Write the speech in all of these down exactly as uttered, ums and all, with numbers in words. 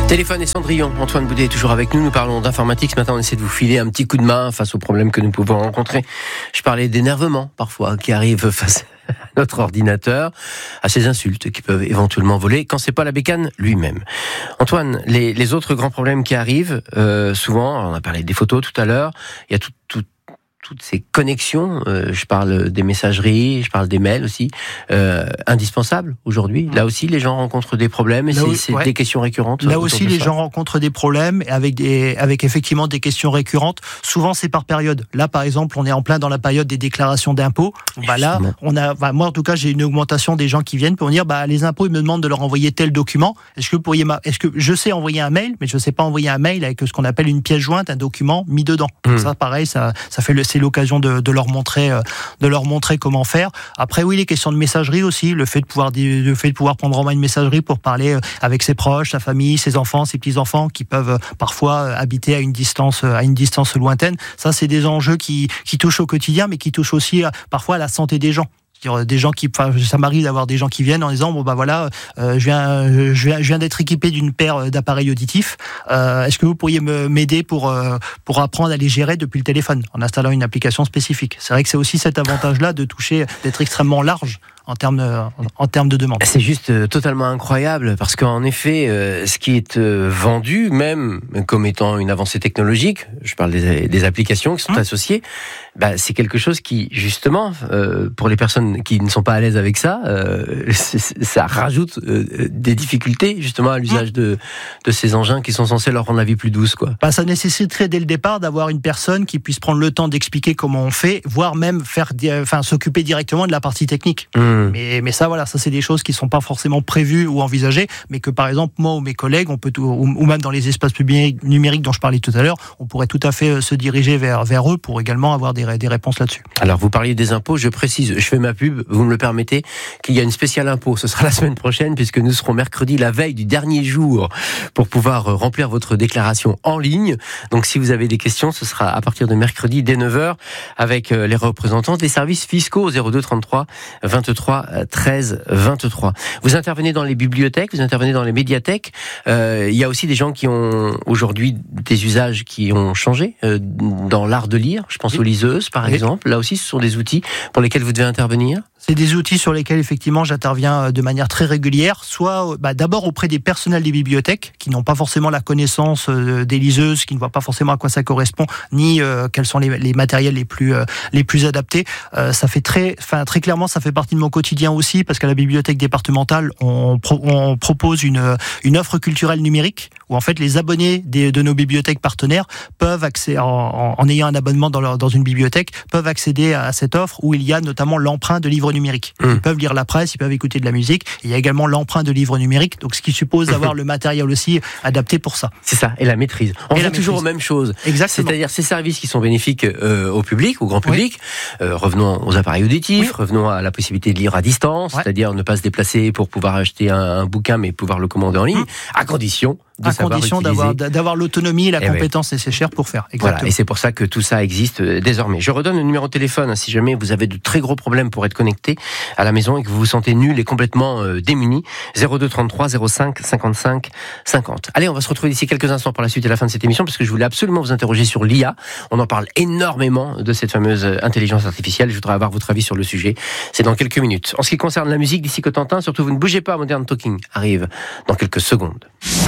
Téléphone et Cendrillon, Antoine Boudet est toujours avec nous, nous parlons d'informatique. Ce matin on essaie de vous filer un petit coup de main face aux problèmes que nous pouvons rencontrer. Je parlais d'énervement parfois qui arrive face à notre ordinateur, à ces insultes qui peuvent éventuellement voler quand c'est pas la bécane lui-même. Antoine, les, les autres grands problèmes qui arrivent, euh, souvent, on a parlé des photos tout à l'heure, il y a tout, tout toutes ces connexions, euh, je parle des messageries, je parle des mails aussi, euh, indispensables aujourd'hui. Là aussi, les gens rencontrent des problèmes et là c'est, c'est ouais. des questions récurrentes. Là aussi, les ça. gens rencontrent des problèmes avec, des, avec effectivement des questions récurrentes. Souvent, c'est par période. Là, par exemple, on est en plein dans la période des déclarations d'impôts. Bah là, on a, bah moi, en tout cas, j'ai une augmentation des gens qui viennent pour me dire, bah, les impôts, ils me demandent de leur envoyer tel document. Est-ce que vous pourriez, est-ce que je sais envoyer un mail, mais je ne sais pas envoyer un mail avec ce qu'on appelle une pièce jointe, un document mis dedans. Mmh. Ça, pareil, ça, ça fait le, c'est l'occasion de, de leur montrer, de leur montrer comment faire. Après, oui, les questions de messagerie aussi, le fait de pouvoir, le fait de pouvoir prendre en main une messagerie pour parler avec ses proches, sa famille, ses enfants, ses petits-enfants qui peuvent parfois habiter à une distance, à une distance lointaine. Ça, c'est des enjeux qui, qui touchent au quotidien, mais qui touchent aussi parfois à la santé des gens. Des gens qui, enfin, ça m'arrive d'avoir des gens qui viennent en disant bon bah voilà, euh, je viens, je viens, je viens d'être équipé d'une paire d'appareils auditifs. Euh, est-ce que vous pourriez me m'aider pour euh, pour apprendre à les gérer depuis le téléphone en installant une application spécifique? C'est vrai que c'est aussi cet avantage-là de toucher, d'être extrêmement large en termes de, en, en termes de demande. C'est juste euh, totalement incroyable parce qu'en effet, euh, ce qui est euh, vendu, même comme étant une avancée technologique, je parle des, des applications qui sont mmh. associées, bah, c'est quelque chose qui, justement, euh, pour les personnes qui ne sont pas à l'aise avec ça, euh, ça rajoute euh, des difficultés justement à l'usage mmh. de, de ces engins qui sont censés leur rendre la vie plus douce, quoi. Bah, ça nécessiterait dès le départ d'avoir une personne qui puisse prendre le temps d'expliquer comment on fait, voire même faire, enfin, s'occuper directement de la partie technique. Mmh. Mais, mais ça, voilà, ça c'est des choses qui ne sont pas forcément prévues ou envisagées, mais que par exemple moi ou mes collègues, on peut tout, ou, ou même dans les espaces publics numériques dont je parlais tout à l'heure, on pourrait tout à fait se diriger vers vers eux pour également avoir des, des réponses là-dessus. Alors vous parliez des impôts, je précise, je fais ma pub, vous me le permettez, qu'il y a une spéciale impôt. Ce sera la semaine prochaine puisque nous serons mercredi, la veille du dernier jour, pour pouvoir remplir votre déclaration en ligne. Donc si vous avez des questions, ce sera à partir de mercredi dès neuf heures avec les représentants des services fiscaux au zéro deux trente-trois vingt-trois treize vingt-trois. Vous intervenez dans les bibliothèques, vous intervenez dans les médiathèques. Euh, il y a aussi des gens qui ont aujourd'hui des usages qui ont changé euh, dans l'art de lire. Je pense oui. aux liseuses, par oui. exemple. Là aussi, ce sont des outils pour lesquels vous devez intervenir. C'est des outils sur lesquels effectivement j'interviens de manière très régulière, soit bah, d'abord auprès des personnels des bibliothèques qui n'ont pas forcément la connaissance euh, des liseuses, qui ne voient pas forcément à quoi ça correspond, ni euh, quels sont les, les matériels les plus euh, les plus adaptés. Euh, ça fait très, enfin très clairement, ça fait partie de mon quotidien aussi parce qu'à la bibliothèque départementale, on, pro, on propose une une offre culturelle numérique où en fait les abonnés des, de nos bibliothèques partenaires peuvent accéder en, en, en ayant un abonnement dans leur, dans une bibliothèque peuvent accéder à cette offre où il y a notamment l'emprunt de livres numériques. Mmh. Ils peuvent lire la presse, ils peuvent écouter de la musique. Et il y a également l'emprunt de livres numériques, donc ce qui suppose d'avoir le matériel aussi adapté pour ça. C'est ça, et la maîtrise. On revient toujours aux mêmes choses. Exactement. C'est-à-dire ces services qui sont bénéfiques euh, au public, au grand public. Oui. Euh, revenons aux appareils auditifs, oui. revenons à la possibilité de lire à distance, ouais. c'est-à-dire ne pas se déplacer pour pouvoir acheter un, un bouquin, mais pouvoir le commander en ligne, mmh. à condition de à condition d'avoir, d'avoir l'autonomie et la et compétence ouais. nécessaire pour faire. Exactement. Voilà, et c'est pour ça que tout ça existe euh, désormais. Je redonne le numéro de téléphone hein, si jamais vous avez de très gros problèmes pour être connecté à la maison et que vous vous sentez nul et complètement euh, démuni. zéro deux trente-trois zéro cinq cinquante-cinq cinquante. Allez, on va se retrouver d'ici quelques instants pour la suite et la fin de cette émission parce que je voulais absolument vous interroger sur l'I A. On en parle énormément de cette fameuse intelligence artificielle. Je voudrais avoir votre avis sur le sujet. C'est dans quelques minutes. En ce qui concerne la musique, d'ici Cotentin, surtout vous ne bougez pas, Modern Talking arrive dans quelques secondes.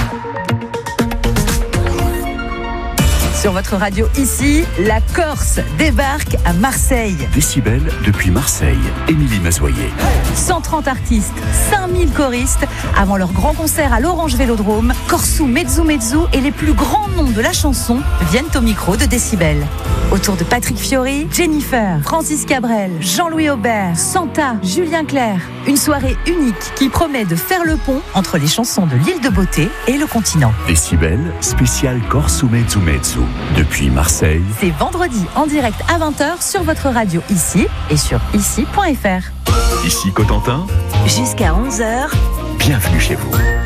Sur votre radio ici, la Corse débarque à Marseille. Décibel depuis Marseille. Émilie Mazoyer. cent trente artistes, cinq mille choristes. Avant leur grand concert à l'Orange Vélodrome, Korsou, Mezzu Mezzu et les plus grands noms de la chanson viennent au micro de Décibel. Autour de Patrick Fiori, Jennifer, Francis Cabrel, Jean-Louis Aubert, Santa, Julien Clerc. Une soirée unique qui promet de faire le pont entre les chansons de l'île de Beauté et le continent. Décibel, spécial Korsou Mezzu Mezzu. Depuis Marseille. C'est vendredi en direct à vingt heures sur votre radio ici et sur ici point f r. Ici Cotentin. Jusqu'à onze heures. Bienvenue chez vous.